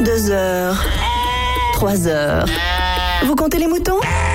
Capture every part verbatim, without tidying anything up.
Deux heures. Trois heures. Vous comptez les moutons?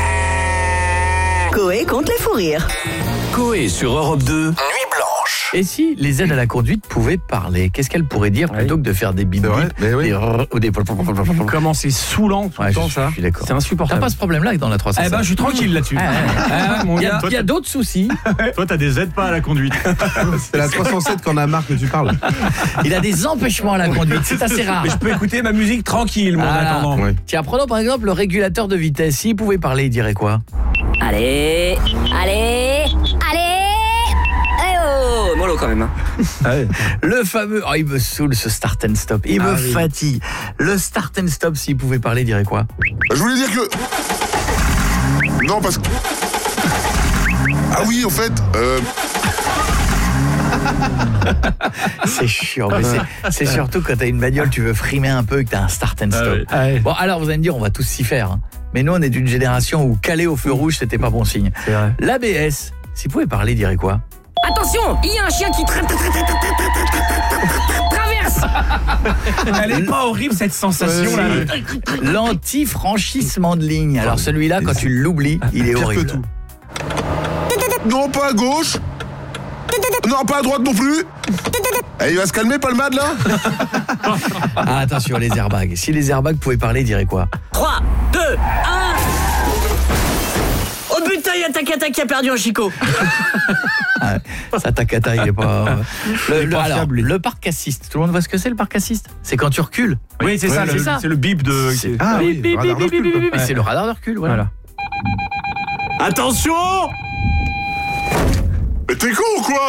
Coé compte les fous rires. Coé sur Europe deux. Nuit blanche. Et si les aides à la conduite pouvaient parler, qu'est-ce qu'elles pourraient dire plutôt oui. que de faire des bip vrai, mais oui. des rrr ou des Comment c'est saoulant tout ouais, le temps je, ça. Je suis d'accord. C'est insupportable. T'as pas ce problème-là dans la trois cent cinq? Eh ben, je suis tranquille là-dessus. Ah, ah, mon il y a, gars. il y a d'autres soucis. Toi, t'as des aides pas à la conduite. C'est la trois cent sept qu'on a marre que tu parles. Il a des empêchements à la conduite, c'est assez rare. Mais je peux écouter ma musique tranquille, moi, en Voilà. attendant. Oui. Tiens, prenons par exemple le régulateur de vitesse. S'il pouvait parler, il dirait quoi? Allez, allez, allez. Eh oh, mollo quand même. Hein. Ah ouais. Le fameux... Oh, il me saoule ce start and stop. Il Ah me oui. fatigue. Le start and stop, s'il pouvait parler, il dirait quoi? Je voulais dire que... Non, parce que... Ah oui, en fait... Euh... C'est chiant, mais c'est- c'est surtout quand t'as une bagnole, tu veux frimer un peu et que t'as un start and stop. Ah oui. Ah ouais. Bon, alors vous allez me dire, on va tous s'y faire. Hein. Mais nous, on est d'une génération où caler au feu rouge, c'était pas bon signe. C'est vrai. L'A B S, s'il pouvait parler, il dirait quoi? Attention, il y a un chien qui tra- tra- tra- tra- tra- tra- traverse. Elle est pas horrible cette sensation là. L'anti-franchissement de ligne. Alors celui-là, quand tu l'oublies, il est Pire horrible. que tout. Non, pas à gauche. Non, pas à droite non plus. Eh, il va se calmer, Palmade, là. Ah, attention, les airbags. Si les airbags pouvaient parler, ils diraient quoi? trois, deux, un. Oh putain, il y a Takata qui a perdu un chicot. Ah, ça, Takata, il est pas... Le, le- pas alors, fiable, lui. le parc assist. Tout le monde voit ce que c'est, le parc assist? C'est quand tu recules. Oui, c'est Ouais, ça, c'est le- ça. c'est le bip de. C'est- Ah oui, Bip, bip, radar bip, de recul, bip, bip, bip. quoi. C'est le radar de recul, voilà. Voilà. Attention! Mais t'es con ou quoi?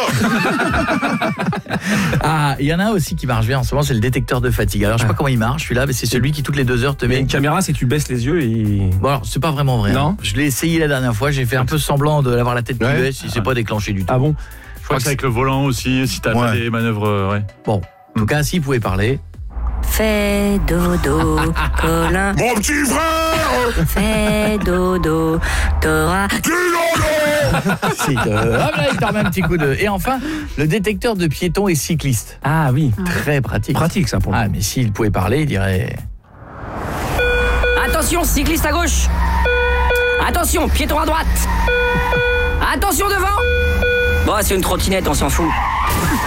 Ah, il y en a un aussi qui marche bien en ce moment, c'est le détecteur de fatigue. Alors, je sais pas comment il marche, celui-là, mais c'est celui qui, toutes les deux heures, te Mais met... une caméra, si tu baisses les yeux, et. Bon, alors, c'est pas vraiment vrai. Non. hein. Je l'ai essayé la dernière fois, j'ai fait un peu semblant d'avoir la tête qui Ouais. baisse, il s'est pas déclenché du tout. Ah bon? Je crois que c'est avec le volant aussi, si t'as Ouais. fait des manœuvres, euh, ouais. Bon, en tout cas, s'il pouvait parler... Fais dodo, Colin. Mon petit frère. Fais dodo, t'auras... Dis non, non. Si, euh, hop là, il te remet un petit coup de... Et enfin, le détecteur de piétons et cyclistes. Ah oui. Très pratique. Pratique ça pour le Ah, coup. mais s'il pouvait parler, il dirait... Attention, cycliste à gauche. Attention, piéton à droite. Attention devant. Bon, c'est une trottinette, on s'en fout.